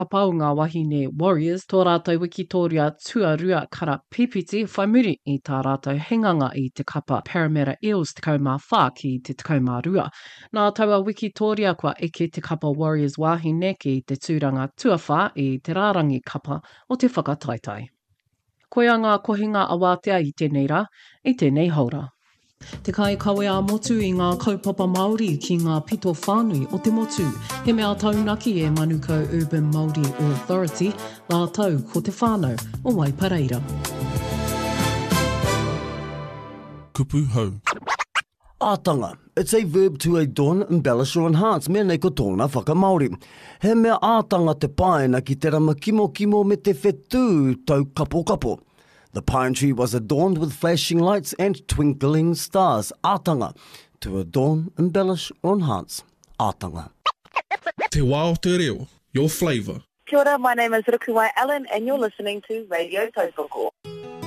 whakapau ngā wahine Warriors, tō rātou wikitoria tuarua kara pipiti whai muri i tā rātou henganga i te kapa Parramatta Eels 14 ki te 12. Nā taua wikitoria kua eke te kapa Warriors wahine ki te tūranga tuawha i te rārangi kapa o te whakataitai. Koia ngā kohinga awātea i tēnei rā, i tēnei haura. Te kai kawe a motu i ngā kaupapa Māori ki ngā pito whānui o te motu. He mea taunaki e Manukau Urban Māori Authority, ngā tau ko te whānau o Waipareira. Kupu hau. Ātanga. It's a verb to adorn, embellish or enhance, mea nei ko tōna whakamaori. He mea ātanga te paena ki te rama kimo me te whetū tau kapo. The pine tree was adorned with flashing lights and twinkling stars. Ātanga. To adorn, embellish or enhance. Ātanga. Te wā o te reo. Your flavour. Kia ora, my name is Rukuwai Allen and you're listening to Radio Tautoko.